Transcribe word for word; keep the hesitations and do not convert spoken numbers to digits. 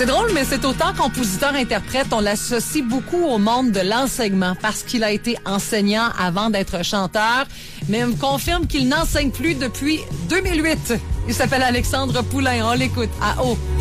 C'est drôle, mais cet auteur, compositeur, interprète, on l'associe beaucoup au monde de l'enseignement parce qu'il a été enseignant avant d'être chanteur, mais me confirme qu'il n'enseigne plus depuis deux mille huit. Il s'appelle Alexandre Poulain. On l'écoute à O.